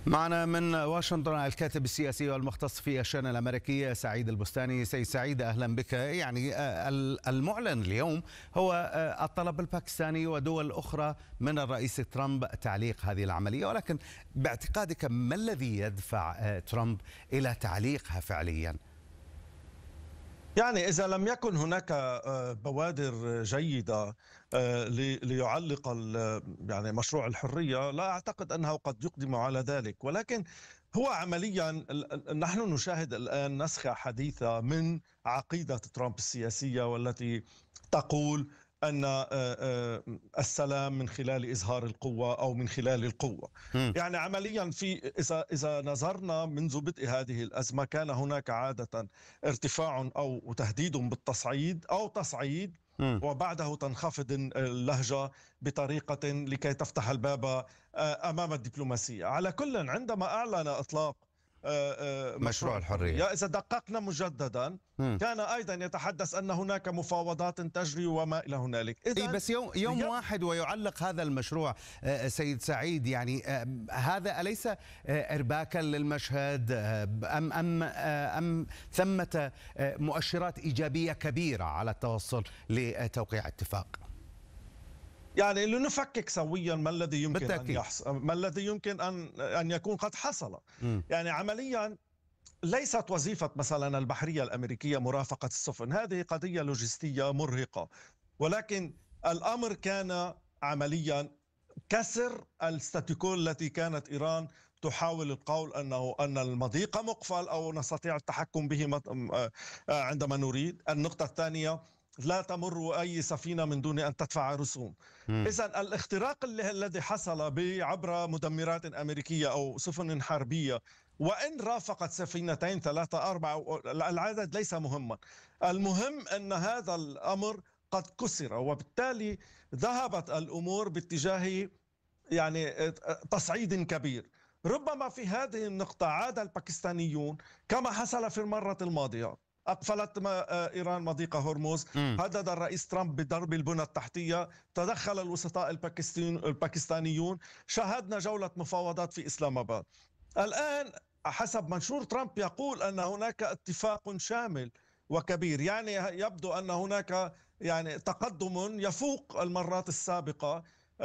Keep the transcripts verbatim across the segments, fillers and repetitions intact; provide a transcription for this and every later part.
معنا من واشنطن الكاتب السياسي والمختص في الشأن الأمريكي سعيد البستاني. سيد سعيد، أهلا بك. يعني المعلن اليوم هو الطلب الباكستاني ودول أخرى من الرئيس ترامب تعليق هذه العملية، ولكن باعتقادك ما الذي يدفع ترامب إلى تعليقها فعليا؟ يعني إذا لم يكن هناك بوادر جيدة ليعلق يعني مشروع الحرية، لا أعتقد أنه قد يقدم على ذلك. ولكن هو عمليا نحن نشاهد الآن نسخة حديثة من عقيدة ترامب السياسية، والتي تقول أن السلام من خلال إظهار القوة أو من خلال القوة. م. يعني عمليا في إذا إذا نظرنا منذ بدء هذه الأزمة كان هناك عادة ارتفاع أو تهديد بالتصعيد أو تصعيد، م. وبعده تنخفض اللهجة بطريقة لكي تفتح الباب أمام الدبلوماسية. على كل، عندما أعلن إطلاق مشروع الحرية، إذا دققنا مجددا م. كان أيضا يتحدث أن هناك مفاوضات تجري وما إلى هنالك. إذن إيه بس يوم, يوم واحد ويعلق هذا المشروع سيد سعيد، يعني هذا أليس إرباكا للمشهد أم, أم, أم ثمة مؤشرات إيجابية كبيرة على التوصل لتوقيع اتفاق؟ يعني لنفكك سويا ما الذي يمكن بالتأكيد. أن يحصل، ما الذي يمكن أن أن يكون قد حصل. م. يعني عمليا ليست وظيفة مثلا البحرية الأمريكية مرافقة السفن، هذه قضية لوجستية مرهقة، ولكن الأمر كان عمليا كسر الستاتيكو التي كانت إيران تحاول القول أنه أن المضيق مقفل أو نستطيع التحكم به عندما نريد. النقطة الثانية، لا تمر أي سفينة من دون أن تدفع رسوم. إذن الاختراق الذي حصل عبر مدمرات أمريكية أو سفن حربية، وإن رافقت سفينتين ثلاثة أربعة، العدد ليس مهما، المهم أن هذا الأمر قد كسر، وبالتالي ذهبت الأمور باتجاه يعني تصعيد كبير. ربما في هذه النقطة عاد الباكستانيون كما حصل في المرة الماضية، أقفلت إيران مضيق هرمز، هدد الرئيس ترامب بضرب البنى التحتية، تدخل الوسطاء الباكستانيون، شاهدنا جولة مفاوضات في إسلام آباد. الآن حسب منشور ترامب يقول أن هناك اتفاق شامل وكبير، يعني يبدو أن هناك يعني تقدم يفوق المرات السابقة.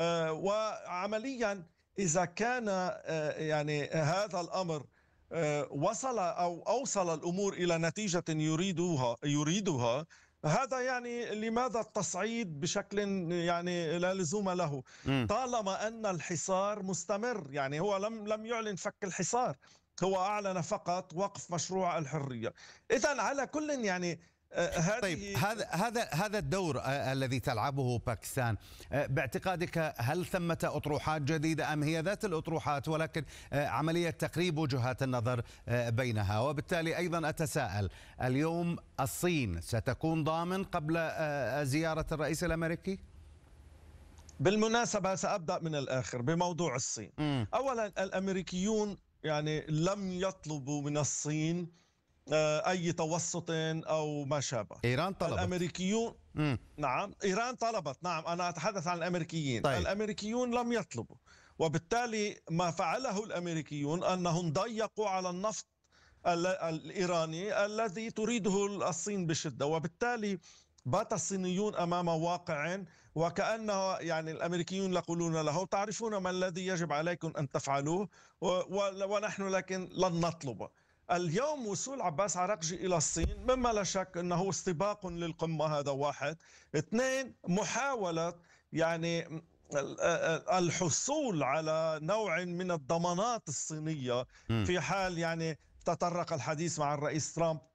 وعمليا إذا كان يعني هذا الأمر وصل أو أوصل الأمور إلى نتيجة يريدها يريدها هذا يعني لماذا التصعيد بشكل يعني لا لزوم له، طالما أن الحصار مستمر. يعني هو لم لم يعلن فك الحصار، هو أعلن فقط وقف مشروع الحرية. إذن على كل يعني طيب هذا هذا هذا الدور الذي تلعبه باكستان باعتقادك، هل ثمة أطروحات جديدة أم هي ذات الأطروحات ولكن عملية تقريب وجهات النظر بينها؟ وبالتالي أيضا أتساءل، اليوم الصين ستكون ضامن قبل زيارة الرئيس الأمريكي؟ بالمناسبة سأبدأ من الآخر بموضوع الصين. م. أولا الأمريكيون يعني لم يطلبوا من الصين أي توسط أو ما شابه. إيران طلبت. الأمريكيون م. نعم إيران طلبت، نعم أنا أتحدث عن الأمريكيين. طيب. الأمريكيون لم يطلبوا، وبالتالي ما فعله الأمريكيون أنهم ضيقوا على النفط الإيراني الذي تريده الصين بشدة، وبالتالي بات الصينيون أمام واقع وكأنه يعني الأمريكيون يقولون له تعرفون ما الذي يجب عليكم أن تفعلوه ونحن لكن لن نطلبه. اليوم وصول عباس عراقجي إلى الصين مما لا شك أنه استباق للقمة، هذا واحد. اثنين، محاولة يعني الحصول على نوع من الضمانات الصينية في حال يعني تطرق الحديث مع الرئيس ترامب